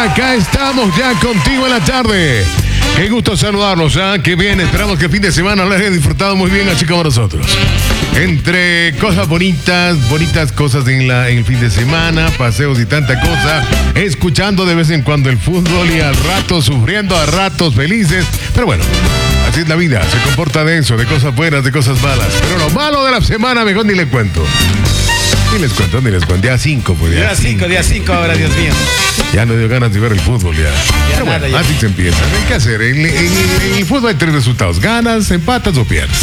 acá estamos ya contigo en la tarde. Qué gusto saludarlos, ¿eh? Qué bien, esperamos que el fin de semana lo hayan disfrutado muy bien, así como nosotros. Entre cosas bonitas cosas en el fin de semana, paseos y tanta cosa, escuchando de vez en cuando el fútbol y al rato sufriendo, a ratos felices. Pero bueno, así es la vida, se comporta de eso, de cosas buenas, de cosas malas. Pero lo malo de la semana, mejor ni les cuento. Ni les cuento. Día 5, pues Día 5 ahora, Dios mío. Ya no dio ganas de ver el fútbol, ya. Pero nada, bueno, ya. así se empieza. Hay que hacer. En el fútbol hay 3 resultados: ganas, empatas o pierdes.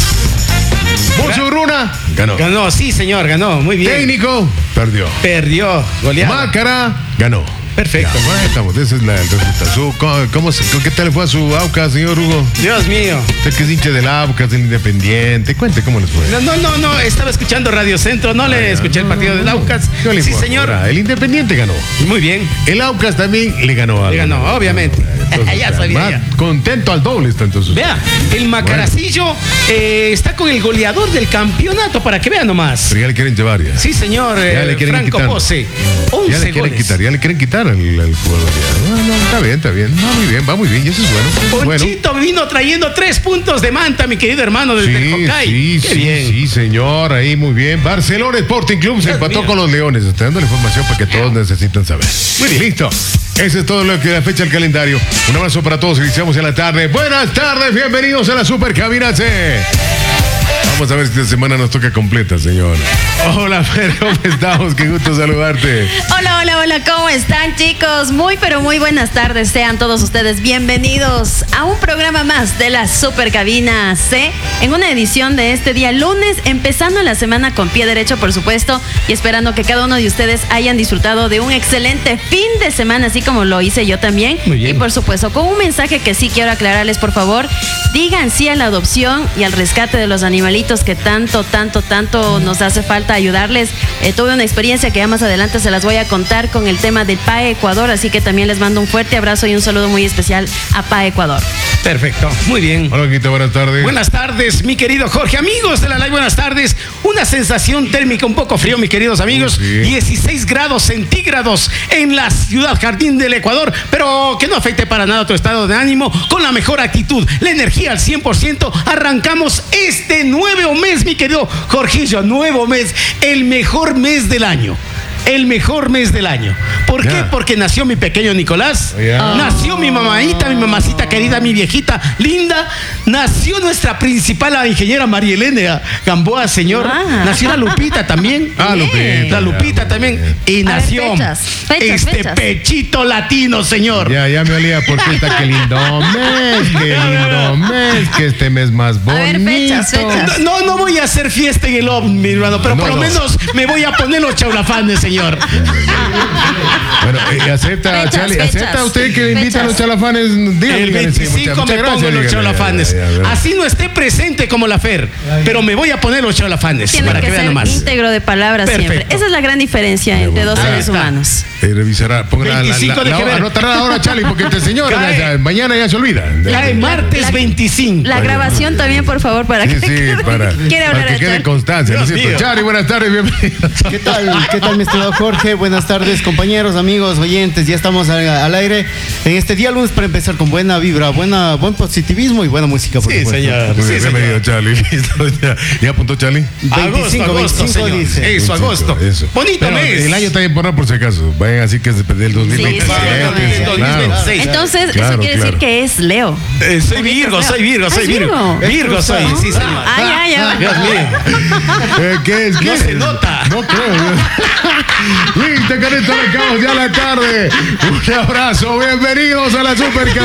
Bolsurruna ganó. Ganó, sí, señor, ganó. Muy bien. Técnico perdió. Goleado. Mácara ganó. Perfecto. Ya, bueno, estamos, ese es el resultado. ¿Qué tal le fue a su Aucas, señor Hugo? Dios mío. Usted que es hincha del Aucas, del Independiente. Cuente cómo les fue. No, estaba escuchando Radio Centro, no le escuché el partido del Aucas. Sí, señor. El Independiente ganó. Muy bien. El Aucas también le ganó. Le ganó, obviamente. Entonces, Ya sabía, ya. Contento al doble está entonces. Vea, el Macaracillo está con el goleador del campeonato, para que vea nomás. Pero ya le quieren llevar ya. Sí, señor, Ya le quieren Franco quitar. Pose. Ya 11 le quieren goles. quitar el jugador. No, está bien. Va muy bien, y eso es bueno. Eso es bueno. Ponchito vino trayendo 3 puntos de Manta, mi querido hermano, desde el Hokkaido. Qué bien. Sí, señor, ahí muy bien. Barcelona Sporting Club se Dios empató mío. con los Leones. Estoy dando la información para que todos necesitan saber. Muy bien. Listo. Ese es todo lo que da fecha al calendario. Un abrazo para todos. Iniciamos en la tarde. Buenas tardes, bienvenidos a la Super Cabina C. Vamos a ver si esta semana nos toca completa, señor. Hola, Fer, ¿cómo estamos? Qué gusto saludarte. Hola, ¿cómo están, chicos? Pero muy buenas tardes, sean todos ustedes bienvenidos a un programa más de la Super Cabina C, en una edición de este día lunes, empezando la semana con pie derecho, por supuesto, y esperando que cada uno de ustedes hayan disfrutado de un excelente fin de semana, así como lo hice yo también. Muy bien. Y por supuesto, con un mensaje que sí quiero aclararles, por favor, digan sí a la adopción y al rescate de los animalitos que tanto nos hace falta ayudarles. Tuve una experiencia que ya más adelante se las voy a contar con el tema del PAE Ecuador, así que también les mando un fuerte abrazo y un saludo muy especial a PAE Ecuador. Perfecto, muy bien. Hola, Quita, buenas tardes. Buenas tardes, mi querido Jorge. Amigos de la live, buenas tardes. Una sensación térmica un poco frío, mis queridos amigos. Sí. 16 grados centígrados en la ciudad Jardín del Ecuador, pero que no afecte para nada tu estado de ánimo. Con la mejor actitud, la energía al 100%. Arrancamos este nuevo mes, mi querido Jorgillo. Nuevo mes, el mejor mes del año. El mejor mes del año. ¿Por qué? Ya. Porque nació mi pequeño Nicolás. Ya. Nació mi mamadita, mi mamacita querida, mi viejita linda. Nació nuestra principal, la ingeniera María Elena Gamboa, señor. Ah. Nació la Lupita también. Lupita. La Lupita también. Y A ver, nació fechas. pechito latino, señor. Ya me olía porque está qué lindo mes, que este mes más A bonito. ver, fechas. No voy a hacer fiesta en el OVNI, mi hermano, pero por lo menos me voy a poner los chaulafanes, señor. Bueno, acepta, Fechas, Charlie, fechas. ¿acepta usted que le invita a los chalafanes? Dígale, El 25 me pongo los chaulafanes. Así no esté presente como la Fer, pero me voy a poner los chaulafanes Tiene para que que vean ser nomás. íntegro de palabras Perfecto. siempre. Esa es la gran diferencia entre dos gusta. seres Ahí está. humanos. Revisará, ponga 25 de febrero. anotará ahora, Charlie, porque este señor Cae. mañana ya se olvida. Cae martes 25. La grabación también, por favor, para Sí, que para quiere hablar que a quede Charlie. constancia, ¿no es Dios cierto? mío. Charlie, buenas tardes, bienvenido. ¿Qué tal, mi estimado Jorge? Buenas tardes, compañeros, amigos, oyentes. Ya estamos al aire en este día lunes para empezar con buena vibra, buen positivismo y buena música, por Sí, supuesto. señor. Muy Sí, bien, bienvenido, señor. Charlie. Listo, ya apuntó Charlie. 25, agosto, señor. dice. Eso, agosto. Eso. Bonito Pero mes. el año está bien por si acaso. Vayan así que es del 2027. Sí, claro. 2026. Entonces, Claro, eso quiere decir que es Leo. Soy Virgo, soy Virgo, Ah, soy ¿es Virgo. Virgo? Virgo soy, sí, señor. Ya. Dios mío. ¿Qué es? No se nota. No creo. Listo, con esto arrancamos ya la tarde. Un abrazo, bienvenidos a la Super